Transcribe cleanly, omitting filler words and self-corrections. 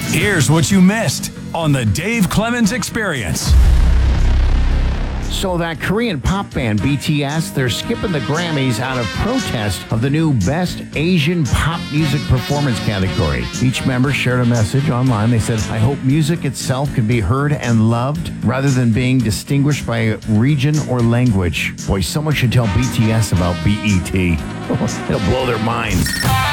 Here's what you missed on the Dave Clemens Experience. So that Korean pop band BTS, they're skipping the Grammys out of protest of the new Best Asian Pop Music Performance category. Each member shared a message online. They said, I hope music itself can be heard and loved rather than being distinguished by region or language. Boy, someone should tell BTS about BET. It'll blow their minds.